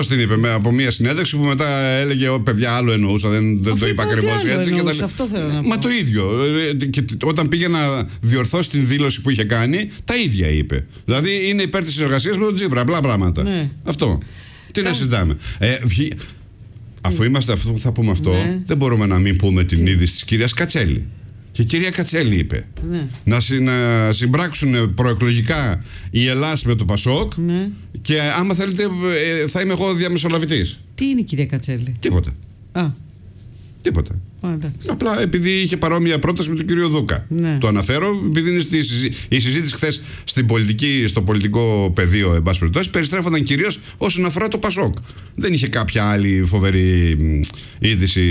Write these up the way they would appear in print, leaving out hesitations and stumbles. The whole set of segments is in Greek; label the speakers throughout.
Speaker 1: την είπε από μια συνέντευξη που μετά έλεγε παιδιά άλλο εννοούσα, δεν το είπα ακριβώς έτσι. Μα το ίδιο. Και όταν πήγε να διορθώσει την δήλωση που είχε κάνει, τα ίδια είπε. Δηλαδή είναι υπέρ της συνεργασίας με τον Τσίπρα. Απλά πράγματα. Ναι. Αυτό. Τι να συζητάμε. Αφού είμαστε αυτό που θα πούμε αυτό, δεν μπορούμε να μην πούμε την είδηση της κυρίας Κατσέλη. Και η κυρία Κατσέλη είπε να συμπράξουν προεκλογικά η Ελλάς με το Πασόκ και άμα θέλετε θα είμαι εγώ διαμεσολαβητής. Τι είναι η κυρία Κατσέλη? Τίποτα. Τίποτα. Απλά επειδή είχε παρόμοια πρόταση με τον κύριο Δούκα. Το αναφέρω επειδή είναι η συζήτηση χθες στο πολιτικό πεδίο, εν πάση περιπτώσει, περιστρέφονταν κυρίως όσον αφορά το Πασόκ. Δεν είχε κάποια άλλη φοβερή είδηση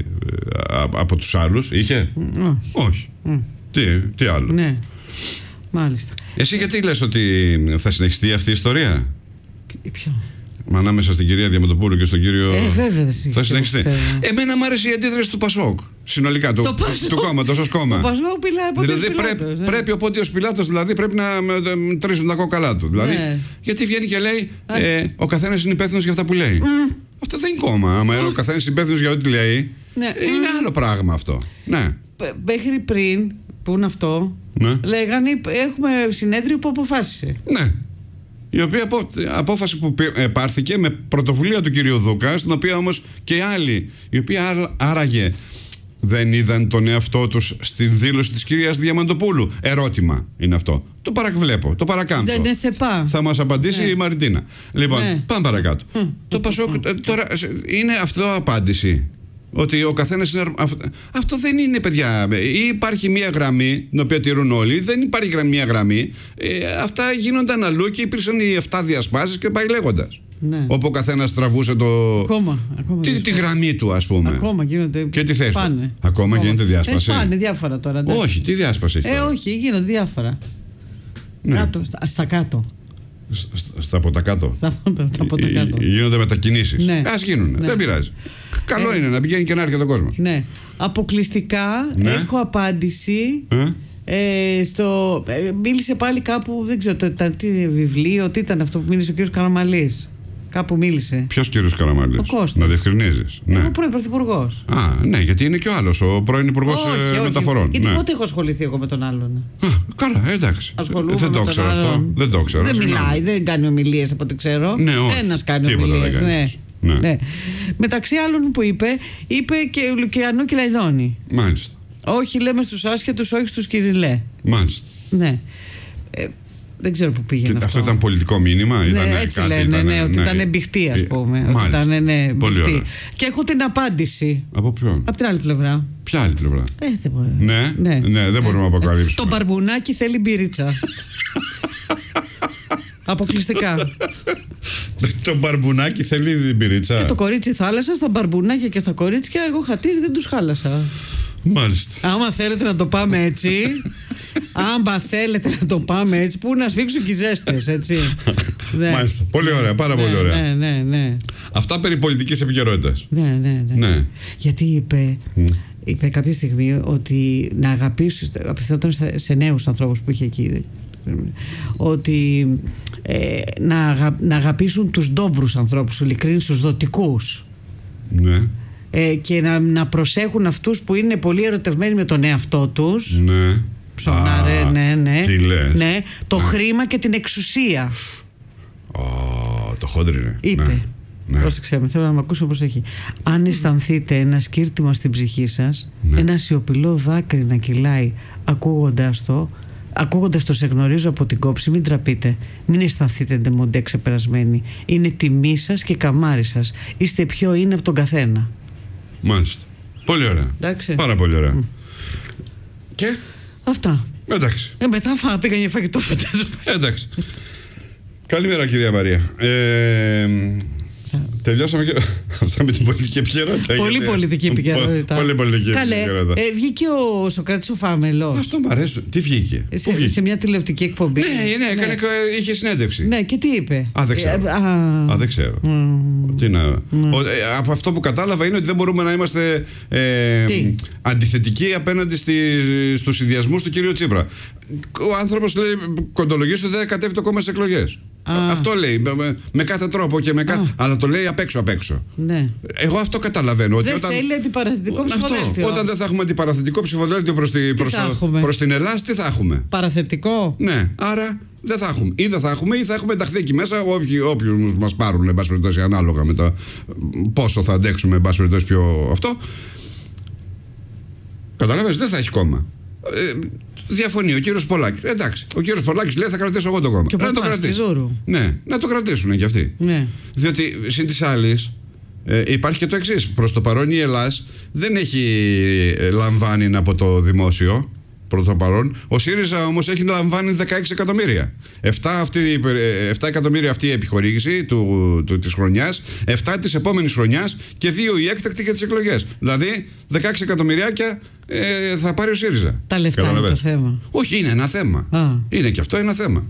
Speaker 1: από τους άλλους. Είχε? Όχι. Τι άλλο? Ναι. Μάλιστα. Εσύ γιατί λες ότι θα συνεχιστεί αυτή η ιστορία? Ποιο? Ανάμεσα στην κυρία Διαμαντοπούλου και στον κύριο. Βέβαια θα συνεχιστεί. Εμένα μου άρεσε η αντίδραση του Πασόκ. Συνολικά του κόμματος ως κόμμα. Ο Πασόκ πειλάει δηλαδή πρέπει ο Πόντιος Πιλάτος δηλαδή πρέπει να τρίσουν τα κόκαλά του. Δηλαδή, γιατί βγαίνει και λέει ο καθένας είναι υπεύθυνος για αυτά που λέει. Αυτό δεν είναι κόμμα. Άμα ο καθένας είναι υπεύθυνος για ό,τι λέει, είναι άλλο πράγμα αυτό. Μέχρι πριν που είναι αυτό, λέγανε έχουμε συνέδριο που αποφάσισε. Ναι. Η οποία απόφαση που πάρθηκε με πρωτοβουλία του κυρίου Δούκα, στην οποία όμως και οι άλλοι, οι οποίοι άραγε δεν είδαν τον εαυτό τους στην δήλωση της κυρίας Διαμαντοπούλου. Ερώτημα είναι αυτό. Το παραβλέπω, το παρακάμπτω. Θα μας απαντήσει η Μαριτίνα. Λοιπόν, πάμε παρακάτω. Το Πασόκ τώρα είναι αυτό απάντηση. Ότι ο καθένας είναι. Αυτό δεν είναι, παιδιά. Ή υπάρχει μία γραμμή, την οποία τηρούν όλοι, δεν υπάρχει μία γραμμή. Αυτά γίνονταν αλλού και υπήρξαν οι 7 διασπάσεις και πάει λέγοντας. Ναι. Όπου ο καθένας τραβούσε τη γραμμή του, ας πούμε. Ακόμα γίνονται. Και τη θέση του. Ακόμα γίνεται διάσπαση. Πάνε διάφορα τώρα. Ναι. Όχι, τι διάσπαση έχει. Όχι, γίνονται διάφορα. Ναι. Κάτω, στα κάτω. Στα από τα κάτω. Γίνονται μετακινήσεις. Ναι. Ας γίνουν. Ναι. Δεν πειράζει. Καλό είναι να πηγαίνει και να έρχεται ο κόσμος. Ναι. Αποκλειστικά έχω απάντηση. Μίλησε πάλι κάπου, δεν ξέρω τι βιβλίο, τι ήταν αυτό που μίλησε ο κύριος Καραμανλής. Κάπου μίλησε. Ποιος κύριος Καραμανλής? Ο Κώστας. Να διευκρινίζεις. Ναι. Ο πρώην πρωθυπουργός. Ναι, γιατί είναι και ο άλλος, ο πρώην υπουργός μεταφορών. Γιατί πότε έχω ασχοληθεί εγώ με τον άλλον. Καλά, εντάξει. Δεν το ξέρω αυτό. Δεν μιλάει, δεν κάνει ομιλίες από ό,τι ξέρω. Ένας κάνει ομιλίες. Ναι. Μεταξύ άλλων που είπε και Λουκιανού και Λαϊδόνη. Μάλιστα. Όχι, λέμε στους άσχετους, όχι στους κυριλέ. Μάλιστα. Ναι. Δεν ξέρω που πήγαινε αυτό. Αυτό ήταν πολιτικό μήνυμα. Έτσι λένε, ότι ήταν μπηχτή, ας πούμε. Πολύ ωραία. Και έχω την απάντηση. Από ποιον? Από την άλλη πλευρά. Ποια άλλη πλευρά? Δεν μπορούμε να αποκαλύψουμε. Το μπαρμπουνάκι θέλει μπυρίτσα. Αποκλειστικά. Το μπαρμπουνάκι θέλει μπυρίτσα. Και το κορίτσι θάλασσα, στα μπαρμπουνάκια και στα κορίτσια, εγώ χατήρι δεν τους χάλασα. Μάλιστα. Άμα θέλετε να το πάμε έτσι. Πού να σφίξουν και οι ζέστες, έτσι. Μάλιστα. Πολύ ωραία, πάρα πολύ ωραία. Ναι. Αυτά περί πολιτικής επικαιρότητας. Ναι. Γιατί είπε κάποια στιγμή ότι να αγαπήσουν, απευθυνόταν σε νέους ανθρώπους που είχε εκεί, ότι να αγαπήσουν τους ντόμπρους ανθρώπους, ειλικρίνους, τους δοτικούς. Ναι. Και να προσέχουν αυτούς που είναι πολύ ερωτευμένοι με τον εαυτό τους. Ναι. Ναι. Τι λες? Ναι. Το χρήμα και την εξουσία. Το χόντρινε. Είπε. Ναι. Πρόσεξε με, θέλω να με ακούσω πώς έχει. Αν αισθανθείτε ένα σκύρτημα στην ψυχή σας, ένα σιωπηλό δάκρυ να κυλάει ακούγοντας το «σε γνωρίζω από την κόψη», μην τραπείτε. Μην αισθανθείτε ντεμοντέ ξεπερασμένοι. Είναι τιμή σας και καμάρι σας. Είστε πιο είναι από τον καθένα. Μάλιστα. Πολύ ωραία. Εντάξει. Πάρα πολύ ωραία. Και αυτά. Εντάξει. Μετά πήγαν για φαγητό, φαντάζομαι. Εντάξει. Καλημέρα, κυρία Μαρία. Τελειώσαμε και αυτά με την πολιτική επικαιρότητα. Πολύ πολιτική επικαιρότητα. Πολύ πολιτική επικαιρότητα. Βγήκε ο Σωκράτης ο Φάμελος. Αυτό μου αρέσει. Τι βγήκε? Σε μια τηλεοπτική εκπομπή. Ναι, είχε συνέντευξη. Ναι, και τι είπε? Δεν ξέρω. Από αυτό που κατάλαβα είναι ότι δεν μπορούμε να είμαστε αντιθετικοί απέναντι στους συνδυασμούς του κυρίου Τσίπρα. Ο άνθρωπος λέει κοντολογήσει ότι δεν κατέβει το κόμμα στις εκλογές. Αυτό λέει. Με κάθε τρόπο και με κάθε. Αλλά το λέει απ' έξω.
Speaker 2: Ναι.
Speaker 1: Εγώ αυτό καταλαβαίνω.
Speaker 2: Δεν θέλει αντιπαραθετικό ψηφοδέλτιο.
Speaker 1: Όταν δεν θα έχουμε αντιπαραθετικό ψηφοδέλτιο προς την Ελλάδα, τι θα έχουμε?
Speaker 2: Παραθετικό.
Speaker 1: Ναι. Άρα δεν θα έχουμε. Ή δεν θα έχουμε ή θα έχουμε ενταχθεί εκεί μέσα όποιους μας πάρουν, εν πάση περιπτώσει, ανάλογα με το πόσο θα αντέξουμε, εν πάση περιπτώσει, πιο αυτό. Καταλαβαίνεις, δεν θα έχει κόμμα. Διαφωνεί ο κύριος Πολάκης. Εντάξει, ο κύριος Πολάκης λέει θα κρατήσω εγώ το κόμμα. Να το κρατήσω. Ναι, να το κρατήσουν κι αυτοί. Ναι. Διότι συν της άλλης υπάρχει και το εξής. Προς το παρόν η Ελλάς δεν έχει λαμβάνει από το δημόσιο. Προς το παρόν. Ο ΣΥΡΙΖΑ όμως έχει λαμβάνει 16 εκατομμύρια. 7 εκατομμύρια αυτή η επιχορήγηση της χρονιάς, 7 της επόμενης χρονιάς και 2 η έκτακτη για τις εκλογές. Δηλαδή 16 εκατομμυριάκια θα πάρει ο ΣΥΡΙΖΑ.
Speaker 2: Τα λεφτά είναι το θέμα.
Speaker 1: Όχι, είναι ένα θέμα. Είναι και αυτό ένα θέμα.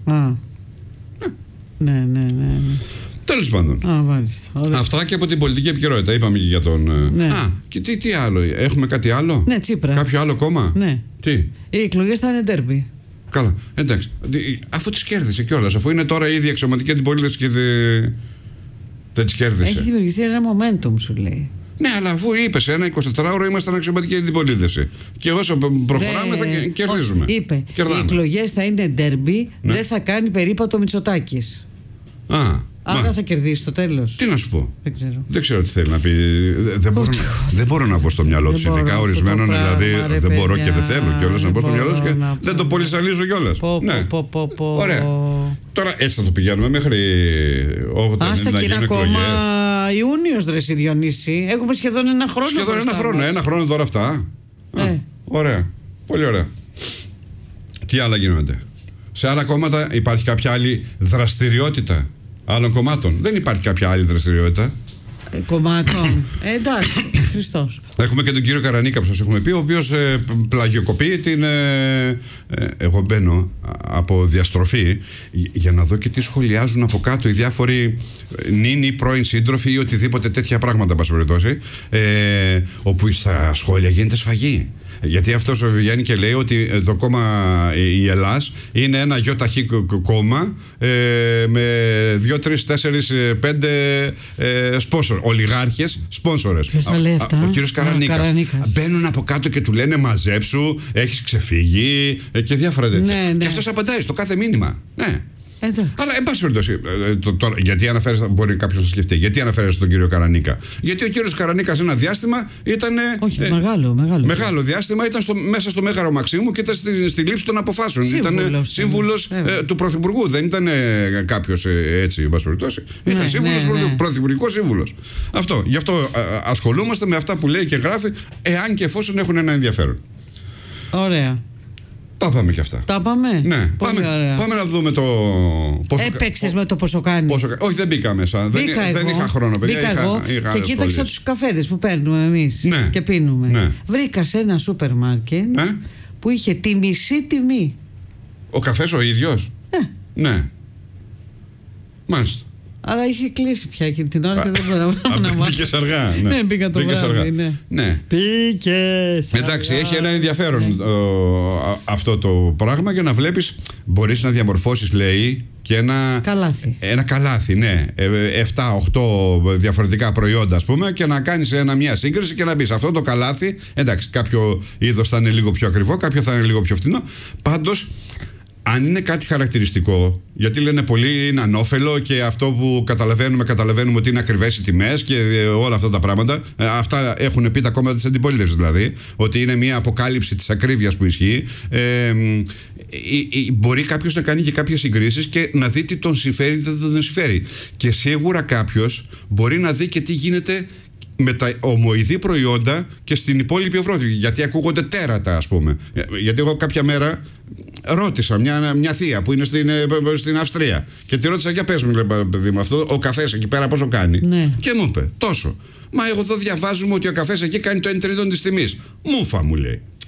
Speaker 2: Ναι.
Speaker 1: Τέλος πάντων. Αυτά και από την πολιτική επικαιρότητα. Είπαμε και για τον. Ναι. Και τι άλλο. Έχουμε κάτι άλλο?
Speaker 2: Ναι, Τσίπρα.
Speaker 1: Κάποιο άλλο κόμμα?
Speaker 2: Ναι.
Speaker 1: Τι?
Speaker 2: Οι εκλογές θα είναι ντέρμπι.
Speaker 1: Καλά. Εντάξει. Αφού τις κέρδισε κιόλας. Αφού είναι τώρα ήδη εξωματική αντιπολίτευση και δεν τις κέρδισε.
Speaker 2: Έχει δημιουργηθεί ένα momentum, σου λέει.
Speaker 1: Ναι, αλλά αφού είπε σε ένα 24ωρο ήμασταν αξιωματική αντιπολίτευση. Και όσο προχωράμε θα κερδίζουμε.
Speaker 2: Είπε. Οι εκλογές θα είναι ντέρμπι, δεν θα κάνει περίπατο Μητσοτάκης. Άρα θα κερδίσει το τέλος.
Speaker 1: Τι να σου πω.
Speaker 2: Δεν
Speaker 1: ξέρω τι θέλει να πει. Δεν μπορώ να μπω στο μυαλό του. Ειδικά ορισμένων, δηλαδή. Δεν μπορώ και δεν θέλω κιόλας να μπω στο μυαλό του και δεν το πολυσαλίζω κιόλας. Ναι. Ωραία. Τώρα έτσι θα το πηγαίνουμε μέχρι όποτε να γίνουν εκλογές.
Speaker 2: Ιούνιος, ρε Διονύση. Έχουμε σχεδόν ένα χρόνο.
Speaker 1: Σχεδόν ένα χρόνο. Ένα χρόνο τώρα αυτά. Ωραία. Πολύ ωραία. Τι άλλα γίνονται? Σε άλλα κόμματα υπάρχει κάποια άλλη δραστηριότητα άλλων κομμάτων? Δεν υπάρχει κάποια άλλη δραστηριότητα
Speaker 2: κομμάτων. Εντάξει, Χριστός.
Speaker 1: Έχουμε και τον κύριο Καρανίκα που σας έχουμε πει, ο οποίος πλαγιοκοπεί την. Εγώ μπαίνω από διαστροφή για να δω και τι σχολιάζουν από κάτω οι διάφοροι νυν πρώην σύντροφοι ή οτιδήποτε τέτοια πράγματα, πας περιπτώσει, όπου στα σχόλια γίνεται σφαγή. Γιατί αυτός βγαίνει και λέει ότι το κόμμα η Ελλάς είναι ένα γιοταχή κόμμα με 2, 3, 4, 5 σπόνσορ, ολιγάρχες σπόνσορες.
Speaker 2: Ποιος τα λέει αυτά?
Speaker 1: Ο κύριος Καρανίκας. Μπαίνουν από κάτω και του λένε μαζέψου, έχεις ξεφύγει και διάφορα τέτοια. Ναι. Και αυτός απαντάει στο κάθε μήνυμα. Ναι. Αλλά εν πάση περιπτώσει, γιατί αναφέρεσαι, μπορεί κάποιος να σκεφτεί, γιατί αναφέρεσαι στον κύριο Καρανίκα? Γιατί ο κύριος Καρανίκας ένα διάστημα ήταν.
Speaker 2: Όχι,
Speaker 1: μεγάλο διάστημα ήταν μέσα στο Μέγαρο Μαξίμου και ήταν στη λήψη των αποφάσεων. Ήταν σύμβουλος του Πρωθυπουργού. Δεν ήταν κάποιος έτσι, εν πάση περιπτώσει. Ήταν σύμβουλος, πρωθυπουργικός σύμβουλος. Αυτό. Γι' αυτό ασχολούμαστε με αυτά που λέει και γράφει, εάν και εφόσον έχουν ένα ενδιαφέρον.
Speaker 2: Ωραία.
Speaker 1: Τα πάμε και αυτά.
Speaker 2: Τα πάμε.
Speaker 1: Ναι, πάμε να δούμε το.
Speaker 2: Έπαιξες με το πόσο κάνει.
Speaker 1: Όχι, δεν μπήκα μέσα. Δεν είχα χρόνο, παιδιά.
Speaker 2: Μπήκα εγώ και κοίταξα τους καφέδες που παίρνουμε εμείς και πίνουμε.
Speaker 1: Ναι.
Speaker 2: Βρήκα σε ένα σούπερ μάρκετ που είχε τη μισή τιμή.
Speaker 1: Ο καφές ο ίδιος? Ναι. Μάλιστα.
Speaker 2: Αλλά είχε κλείσει πια εκείνη την ώρα και δεν μπορούσα να μάθω.
Speaker 1: Πήγες αργά.
Speaker 2: Ναι, πήγα το βράδυ.
Speaker 1: Ναι.
Speaker 2: Πήγες.
Speaker 1: Εντάξει, έχει ένα ενδιαφέρον αυτό το πράγμα για να βλέπεις. Μπορείς να διαμορφώσεις, λέει, και ένα καλάθι, ναι. 7-8 διαφορετικά προϊόντα, ας πούμε, και να κάνεις μια σύγκριση και να μπεις. Αυτό το καλάθι, εντάξει, κάποιο είδος θα είναι λίγο πιο ακριβό, κάποιο θα είναι λίγο πιο φθηνό. Πάντως, αν είναι κάτι χαρακτηριστικό, γιατί λένε πολλοί είναι ανώφελο και αυτό που καταλαβαίνουμε ότι είναι ακριβές οι τιμές και όλα αυτά τα πράγματα. Αυτά έχουν πει τα κόμματα της αντιπολίτευσης, δηλαδή, ότι είναι μια αποκάλυψη της ακρίβειας που ισχύει. Μπορεί κάποιος να κάνει και κάποιες συγκρίσεις και να δει τι τον συμφέρει, τι δεν τον συμφέρει. Και σίγουρα κάποιος μπορεί να δει και τι γίνεται με τα ομοειδή προϊόντα και στην υπόλοιπη Ευρώπη. Γιατί ακούγονται τέρατα, ας πούμε. Γιατί εγώ κάποια μέρα ρώτησα μια θεία που είναι στην Αυστρία και τη ρώτησα, για πες μου, λέει, παιδί μου, αυτό ο καφές εκεί πέρα πόσο κάνει?
Speaker 2: Ναι.
Speaker 1: Και μου είπε τόσο. Μα εγώ εδώ διαβάζουμε ότι ο καφές εκεί κάνει το 1/3 της τιμής. Μούφα, μου λέει.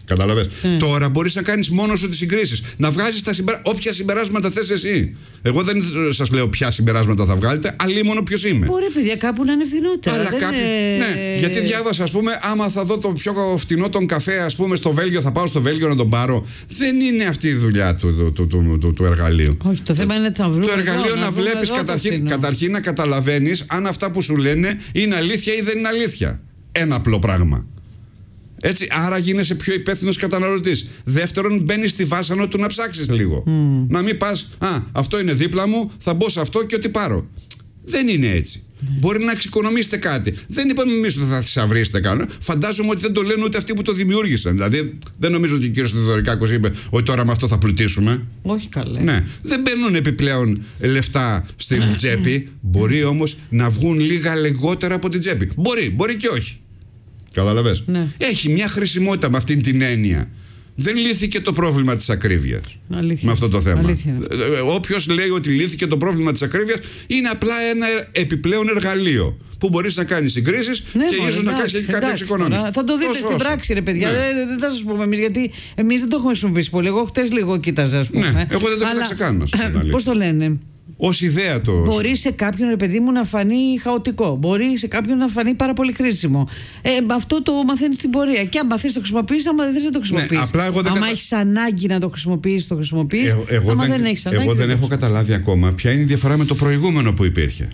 Speaker 1: Καταλαβες. Τώρα μπορείς να κάνεις μόνος σου τις συγκρίσεις. Να βγάζεις όποια συμπεράσματα θες εσύ. Εγώ δεν σας λέω ποια συμπεράσματα θα βγάλετε, αλλήμονο ποιος είμαι.
Speaker 2: Μπορεί, παιδιά, κάπου να είναι φτηνότερα.
Speaker 1: Αλλά ναι, γιατί διάβασα, ας πούμε, άμα θα δω το πιο φτηνό τον καφέ, ας πούμε, στο Βέλγιο, θα πάω στο Βέλγιο να τον πάρω. Δεν είναι αυτή η δουλειά του εργαλείου.
Speaker 2: Όχι, το θέμα είναι να βρούμε.
Speaker 1: Το εργαλείο να βλέπεις καταρχήν να καταλαβαίνεις αν αυτά που σου λένε είναι αλήθεια ή δεν είναι αλήθεια. Ένα απλό πράγμα. Έτσι, άρα γίνεσαι πιο υπεύθυνος καταναλωτής. Δεύτερον, μπαίνεις στη βάσανο του να ψάξεις λίγο. Να μην πας, αυτό είναι δίπλα μου, θα μπω σε αυτό και ό,τι πάρω. Δεν είναι έτσι. Μπορεί να εξοικονομήσετε κάτι. Δεν είπαμε εμείς ότι θα θησαυρίσετε κανένα. Φαντάζομαι ότι δεν το λένε ούτε αυτοί που το δημιούργησαν. Δηλαδή, δεν νομίζω ότι ο κύριος Θεοδωρικάκος είπε ότι τώρα με αυτό θα πλουτίσουμε.
Speaker 2: Όχι καλά.
Speaker 1: Ναι. Δεν μπαίνουν επιπλέον λεφτά στην τσέπη. Μπορεί όμως να βγουν λίγα λιγότερα από την τσέπη. Μπορεί και όχι. Καταλαβες.
Speaker 2: Ναι.
Speaker 1: Έχει μια χρησιμότητα με αυτήν την έννοια. Δεν λύθηκε το πρόβλημα της ακρίβειας με αυτό το θέμα. Όποιος λέει ότι λύθηκε το πρόβλημα της ακρίβειας, είναι απλά ένα επιπλέον εργαλείο που μπορείς να κάνεις συγκρίσεις και ίσως να κάνεις και κάποια εξοικονόμηση.
Speaker 2: Θα το δείτε στην πράξη, ρε παιδιά. Δεν θα σας πούμε εμείς, γιατί εμείς δεν το έχουμε χρησιμοποιήσει πολύ. Εγώ χτες λίγο κοίταζα, ας πούμε.
Speaker 1: Ναι, εγώ δεν το κοίταξα καν.
Speaker 2: Πώς το λένε.
Speaker 1: Ως ιδέα το.
Speaker 2: Μπορεί σε κάποιον, ρε παιδί μου, να φανεί χαοτικό. Μπορεί σε κάποιον να φανεί πάρα πολύ χρήσιμο. Αυτό το μαθαίνεις στην πορεία. Και άμα θες το χρησιμοποιείς, άμα δεν θες, δεν το χρησιμοποιείς. Άμα έχεις ανάγκη να το χρησιμοποιείς, το χρησιμοποιείς. Άμα δεν έχεις ανάγκη.
Speaker 1: Εγώ δεν έχω καταλάβει ακόμα ποια είναι η διαφορά με το προηγούμενο που υπήρχε.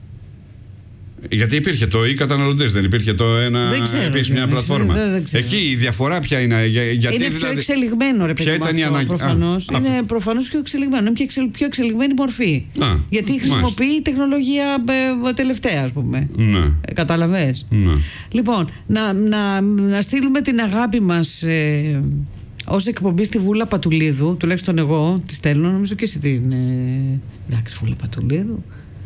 Speaker 1: Γιατί υπήρχε το καταναλωτές, δεν υπήρχε το ένα επίσης μια πλατφόρμα. Εκεί η διαφορά ποια είναι.
Speaker 2: Είναι πιο εξελιγμένο, ρε παιδί.
Speaker 1: Ποια ήταν η ανάγκη.
Speaker 2: Είναι προφανώς πιο εξελιγμένο. Είναι πιο εξελιγμένη μορφή. Γιατί χρησιμοποιεί τεχνολογία τελευταία, ας πούμε. Καταλαβες. Λοιπόν, να στείλουμε την αγάπη μας ως εκπομπή στη Βούλα Πατουλίδου. Τουλάχιστον εγώ τη στέλνω, νομίζω και εσύ την. Εντάξει, Βούλα Πατουλίδου.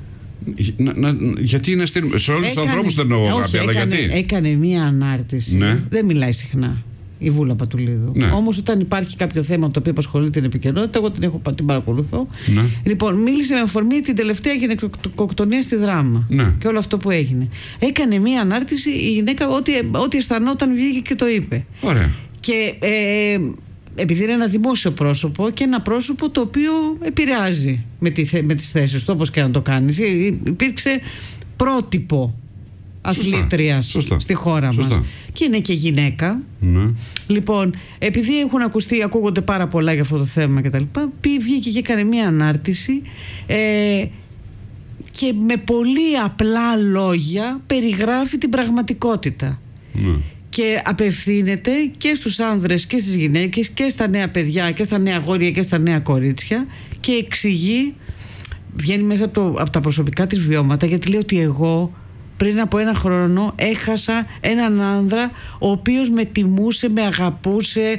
Speaker 1: Γιατί να στείλουμε. Σε όλους τους ανθρώπους στέλνω εγώ αγάπη, αλλά γιατί.
Speaker 2: Έκανε μία ανάρτηση. Δεν μιλάει συχνά η Βούλα Πατουλίδου. Όμως όταν υπάρχει κάποιο θέμα το οποίο απασχολεί την επικαιρότητα, εγώ την παρακολουθώ. Λοιπόν, μίλησε με αφορμή την τελευταία γυναικοκτονία στη Δράμα και όλο αυτό που έγινε. Έκανε μία ανάρτηση η γυναίκα, ό,τι αισθανόταν βγήκε και το είπε.
Speaker 1: Ωραία.
Speaker 2: Και επειδή είναι ένα δημόσιο πρόσωπο και ένα πρόσωπο το οποίο επηρεάζει με τις θέσεις του, όπως και να το κάνεις. Υπήρξε πρότυπο αθλήτριας στη χώρα μας. Και είναι και γυναίκα. Λοιπόν, επειδή ακούγονται πάρα πολλά για αυτό το θέμα και τα λοιπά, βγήκε και έκανε μια ανάρτηση και με πολύ απλά λόγια περιγράφει την πραγματικότητα. Και απευθύνεται και στους άνδρες και στις γυναίκες και στα νέα παιδιά και στα νέα αγόρια και στα νέα κορίτσια και εξηγεί, βγαίνει μέσα από τα προσωπικά της βιώματα, γιατί λέει ότι εγώ πριν από 1 χρόνο έχασα έναν άνδρα ο οποίος με τιμούσε, με αγαπούσε,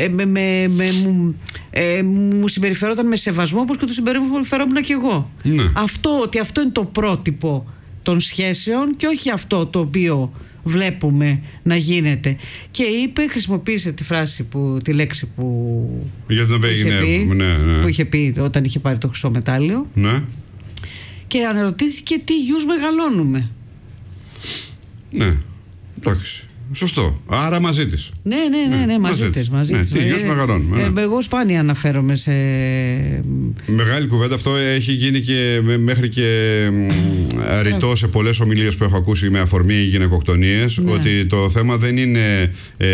Speaker 2: μου συμπεριφερόταν με σεβασμό όπως και του συμπεριφερόμουν και εγώ. Αυτό είναι το πρότυπο των σχέσεων και όχι αυτό το οποίο βλέπουμε να γίνεται. Και χρησιμοποίησε τη φράση τη λέξη που είχε πει όταν είχε πάρει το χρυσό μετάλλιο. Και αναρωτήθηκε τι γιους μεγαλώνουμε.
Speaker 1: Ναι, εντάξει. Σωστό. Άρα μαζί της.
Speaker 2: Ναι, μαζί της.
Speaker 1: Τι γιους μεγαλώνουμε.
Speaker 2: Εγώ σπάνια αναφέρομαι σε.
Speaker 1: Μεγάλη κουβέντα. Αυτό έχει γίνει και μέχρι και ρητό σε πολλές ομιλίες που έχω ακούσει με αφορμή γυναικοκτονίες. Ότι το θέμα δεν είναι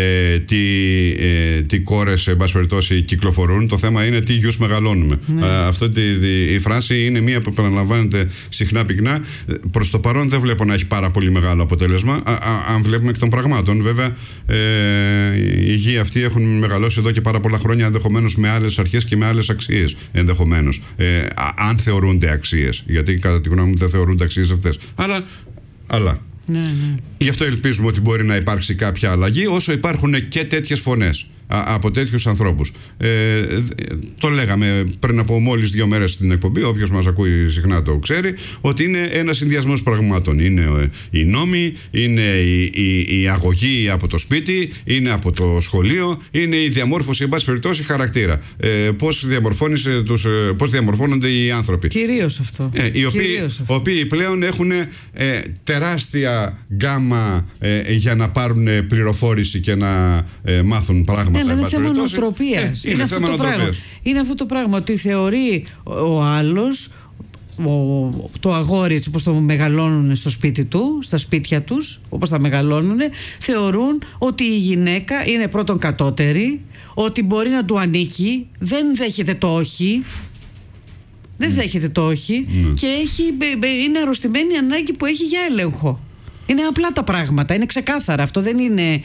Speaker 1: τι κόρες, εν πάση περιπτώσει, κυκλοφορούν. Το θέμα είναι τι γιους μεγαλώνουμε. Αυτή η φράση είναι μία που επαναλαμβάνεται συχνά πυκνά. Προς το παρόν δεν βλέπω να έχει πάρα πολύ μεγάλο αποτέλεσμα. Αν βλέπουμε εκ των πραγμάτων. Βέβαια, οι γη αυτοί έχουν μεγαλώσει εδώ και πάρα πολλά χρόνια, ενδεχομένως με άλλες αρχές και με άλλες αξίες. Ενδεχομένως. Αν θεωρούνται αξίες. Γιατί κατά τη γνώμη μου δεν θεωρούνται αξίες αυτές. Αλλά. Γι' αυτό ελπίζουμε ότι μπορεί να υπάρξει κάποια αλλαγή, όσο υπάρχουν και τέτοιες φωνές από τέτοιους ανθρώπους. Το λέγαμε πριν από μόλις 2 μέρες στην εκπομπή, όποιος μας ακούει συχνά το ξέρει, ότι είναι ένας συνδυασμός πραγμάτων. Είναι οι νόμοι, είναι η αγωγή από το σπίτι, είναι από το σχολείο, είναι η διαμόρφωση, εν πάση περιπτώσει, χαρακτήρα. Πώς διαμορφώνονται οι άνθρωποι.
Speaker 2: Κυρίως αυτό.
Speaker 1: Οι οποίοι πλέον έχουν τεράστια γκάμα για να πάρουν πληροφόρηση και να μάθουν πράγματα.
Speaker 2: Ναι, είναι θέμα νοοτροπίας. Είναι αυτό το πράγμα, ότι θεωρεί ο άλλος, το αγόρι, έτσι όπως το μεγαλώνουν στο σπίτι του, στα σπίτια τους, όπως τα μεγαλώνουν, θεωρούν ότι η γυναίκα είναι πρώτον κατώτερη, ότι μπορεί να του ανήκει, δεν δέχεται το όχι. Δεν δέχεται το όχι και είναι αρρωστημένη η ανάγκη που έχει για έλεγχο. Είναι απλά τα πράγματα, είναι ξεκάθαρα. Αυτό δεν είναι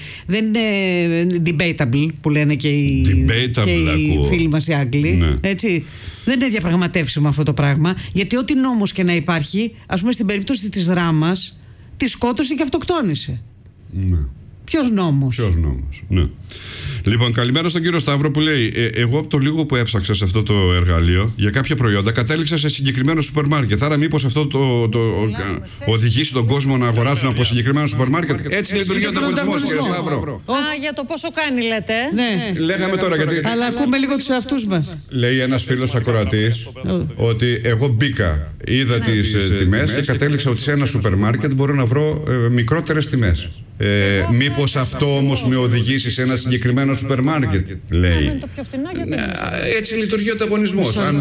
Speaker 2: debatable που λένε και οι φίλοι μας οι Άγγλοι. Ναι. Έτσι. Δεν είναι διαπραγματεύσιμο αυτό το πράγμα. Γιατί ό,τι νόμος και να υπάρχει, ας πούμε στην περίπτωση της Δράμας, τη σκότωσε και αυτοκτόνησε. Ναι. Ποιος νόμος?
Speaker 1: Ναι. Λοιπόν, καλημέρα στον κύριο Σταύρο που λέει: εγώ από το λίγο που έψαξα σε αυτό το εργαλείο για κάποια προϊόντα κατέληξα σε συγκεκριμένο σούπερ μάρκετ. Άρα, μήπως αυτό οδηγήσει τον κόσμο να αγοράζουν από συγκεκριμένο σούπερ μάρκετ? Έτσι λειτουργεί ο ανταγωνισμός, κύριε Σταύρο.
Speaker 3: Για το πόσο κάνει, λέτε.
Speaker 2: Ναι.
Speaker 1: Λέγαμε τώρα γιατί.
Speaker 2: Αλλά ακούμε λίγο τους εαυτούς μας.
Speaker 1: Λέει ένας φίλος ακροατής ότι εγώ μπήκα, είδα τις τιμές και κατέληξα ότι σε ένα σούπερ μάρκετ μπορώ να βρω μικρότερες τιμές. Μήπως αυτό όμως με οδηγήσει σε ένα συγκεκριμένο σούπερ μάρκετ, λέει. Έτσι λειτουργεί ο ανταγωνισμός. Αν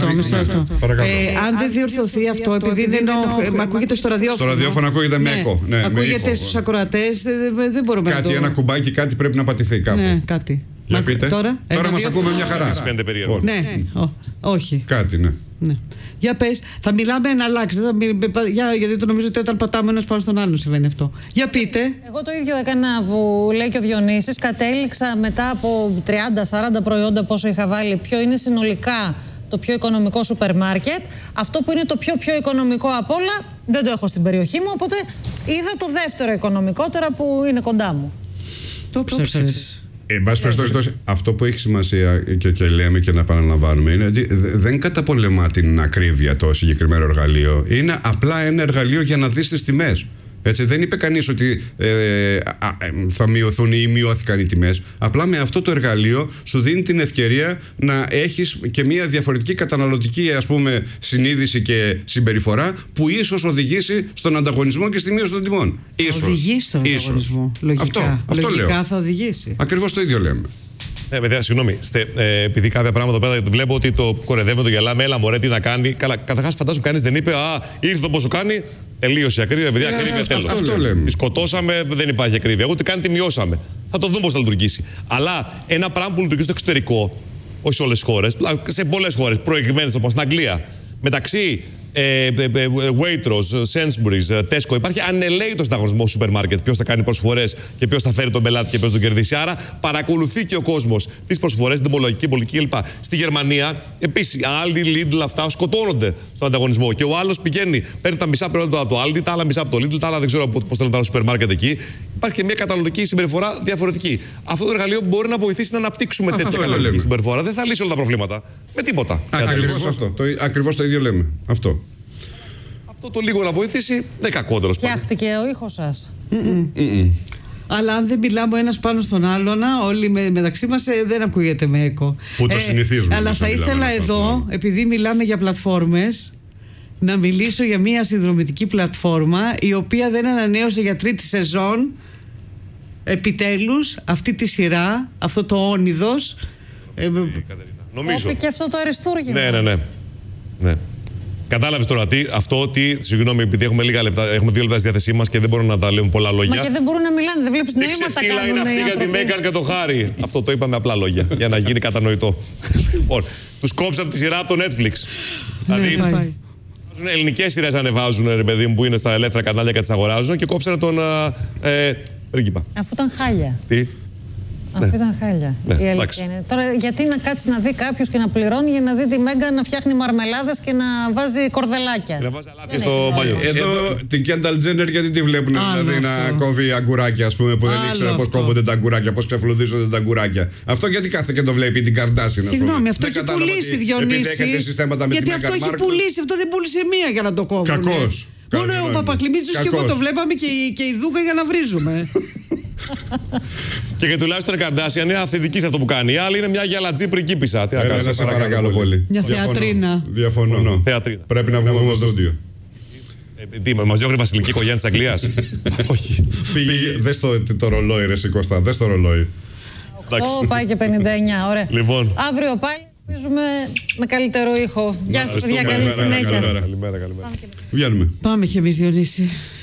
Speaker 2: δεν διορθωθεί αυτό, επειδή με ακούγεται στο ραδιόφωνο.
Speaker 1: Στο ραδιόφωνο ακούγεται με έκο.
Speaker 2: Ακούγεται στους ακροατές, δεν μπορούμε να το...
Speaker 1: Ένα κουμπάκι, κάτι πρέπει να πατηθεί κάπου.
Speaker 2: Ναι, κάτι.
Speaker 1: Για πείτε. Τώρα μας ακούμε μια χαρά.
Speaker 2: Ναι, όχι.
Speaker 1: Κάτι, ναι.
Speaker 2: Ναι. Για πες, θα μιλάμε να αλλάξει. Γιατί το νομίζω ότι όταν πατάμε ένας πάνω στον άλλον συμβαίνει αυτό. Για πείτε.
Speaker 3: Εγώ το ίδιο έκανα που λέει και ο Διονύσης. Κατέληξα μετά από 30-40 προϊόντα πόσο είχα βάλει, ποιο είναι συνολικά το πιο οικονομικό σούπερ μάρκετ. Αυτό που είναι το πιο οικονομικό απ' όλα δεν το έχω στην περιοχή μου. Οπότε είδα το δεύτερο οικονομικότερα που είναι κοντά μου.
Speaker 2: Το ψάξες.
Speaker 1: Εν πάση περιπτώσει, αυτό που έχει σημασία και λέμε και να επαναλαμβάνουμε είναι ότι δεν καταπολεμά την ακρίβεια το συγκεκριμένο εργαλείο. Είναι απλά ένα εργαλείο για να δεις τις τιμές. Έτσι, δεν είπε κανείς ότι θα μειωθούν ή μειώθηκαν οι τιμές. Απλά με αυτό το εργαλείο σου δίνει την ευκαιρία να έχεις και μια διαφορετική καταναλωτική, ας πούμε, συνείδηση και συμπεριφορά που ίσως οδηγήσει στον ανταγωνισμό και στη μείωση των τιμών.
Speaker 2: Οδηγήσει στον ανταγωνισμό. Λογικά.
Speaker 1: Αυτό
Speaker 2: λογικά
Speaker 1: λέω.
Speaker 2: Θα οδηγήσει.
Speaker 1: Ακριβώς το ίδιο λέμε.
Speaker 4: Παιδιά, συγγνώμη. Επειδή κάποια πράγματα εδώ πέρα βλέπω ότι το κορεδεύουμε, το γελάμε. Έλα, μωρέ, τι να κάνει. Καλά, καταρχάς φαντάζομαι κανείς δεν είπε: α, ήρθε το πόσο κάνει. Τελείωσε η ακρίβεια, παιδιά. Ακρίβεια τέλος. Σκοτώσαμε, δεν υπάρχει ακρίβεια. Ούτε καν τη μειώσαμε. Θα το δούμε πώς θα λειτουργήσει. Αλλά ένα πράγμα που λειτουργεί στο εξωτερικό, όχι σε όλες τις χώρες, σε πολλές χώρες, προηγμένες όπως στην Αγγλία, μεταξύ Waitrose, Sainsbury's, Tesco, υπάρχει ανελαίητος ανταγωνισμός στο σούπερ μάρκετ. Ποιος θα κάνει προσφορές και ποιος θα φέρει τον πελάτη και ποιος τον κερδίσει. Άρα παρακολουθεί και ο κόσμος τις προσφορές, την τιμολογική πολιτική κλπ. Στη Γερμανία, επίσης, Aldi, Lidl, αυτά σκοτώνονται στον ανταγωνισμό. Και ο άλλος πηγαίνει, παίρνει τα μισά προϊόντα από το Aldi, τα άλλα μισά από το Lidl, τα άλλα δεν ξέρω πώς θέλουν τα σούπερ μάρκετ εκεί. Υπάρχει και μια καταναλωτική συμπεριφορά διαφορετική. Αυτό το εργαλείο μπορεί να βοηθήσει να αναπτύξουμε τέτοια καταναλωτική συμπεριφορά. Δεν θα λύσει όλα τα προβλήματα. Με τίποτα.
Speaker 1: Ακριβώς το ίδιο λέμε. Αυτό
Speaker 4: το λίγο να βοηθήσει, δεν κακότερο.
Speaker 3: Φτιάχτηκε ο ήχος σας.
Speaker 2: Αλλά αν δεν μιλάμε ο ένας πάνω στον άλλον, όλοι μεταξύ μας δεν ακούγεται με έκο.
Speaker 1: Που το συνηθίζουμε.
Speaker 2: Αλλά θα ήθελα εδώ, επειδή μιλάμε για πλατφόρμες, να μιλήσω για μια συνδρομητική πλατφόρμα η οποία δεν ανανέωσε για τρίτη σεζόν επιτέλους αυτή τη σειρά, αυτό το όνειδος.
Speaker 4: Νομίζω.
Speaker 3: Και αυτό το αριστούργημα.
Speaker 4: Ναι. Κατάλαβες τώρα συγγνώμη, επειδή έχουμε λίγα λεπτά, έχουμε 2 λεπτά στη διάθεσή μας και δεν μπορούμε να τα λέμε πολλά λόγια.
Speaker 3: Μα και δεν μπορούν να μιλάνε, δεν βλέπεις νοήματα κάνουν.
Speaker 4: Τι είναι αυτή για τη Μέγκαν και το Χάρη. Αυτό το είπαμε απλά λόγια, για να γίνει κατανοητό. Λοιπόν, τους κόψαν τη σειρά από το Netflix. Δηλαδή, ελληνικές σειρές ανεβάζουν, ρε παιδί μου, που είναι στα ελεύθερα κανάλια και τις αγοράζουν και κόψανε τον πρίγκιπα.
Speaker 3: Αφού ήταν χάλια.
Speaker 4: Τι?
Speaker 3: Αφού ήταν χάλια. Η αλήθεια είναι. Τώρα, γιατί να κάτσει να δει κάποιος και να πληρώνει για να δει τη Μέγκα να φτιάχνει μαρμελάδες και να βάζει κορδελάκια.
Speaker 4: Και να βάζει αλάτι στο μπάνιο.
Speaker 1: Εδώ την Κένταλ Τζένερ γιατί τη βλέπουν δηλαδή να κόβει αγκουράκια, ας πούμε, που δεν ήξερα πώς κόβονται τα αγκουράκια, πώς ξεφλουδίζονται τα αγκουράκια. Αυτό γιατί κάθε και το βλέπει την Καρντάσιν.
Speaker 2: Συγγνώμη, αυτό έχει πουλήσει, Διονύση. Γιατί αυτό έχει πουλήσει, αυτό δεν πούλησε μία για να το κόβουν.
Speaker 1: Κακός.
Speaker 2: Μόνο ο Παπακλημίτσος και εγώ το βλέπαμε και η Δούκα για να βρίζουμε.
Speaker 4: Και τουλάχιστον η Καρντάσιαν είναι αυθεντική σε αυτό που κάνει. Η άλλη είναι μια γυαλατζή πριγκίπισσα. Τι να κάνει,
Speaker 1: σε παρακαλώ πολύ.
Speaker 2: Μια θεατρίνα.
Speaker 1: Διαφωνώ. Πρέπει να βγούμε στο στούντιο.
Speaker 4: Τι, μας διώχνει η βασιλική οικογένεια της Αγγλίας? Όχι.
Speaker 1: Δες το ρολόι, ρε Κώστα, δες το ρολόι.
Speaker 3: Πάει και 59, ωραία.
Speaker 4: Λοιπόν.
Speaker 3: Αύριο πάλι ελπίζουμε με καλύτερο ήχο. Γεια σας, παιδιά, καλή συνέχεια.
Speaker 4: Καλημέρα.
Speaker 1: Βγαίνουμε.
Speaker 2: Πάμε και εμείς, Διονύση.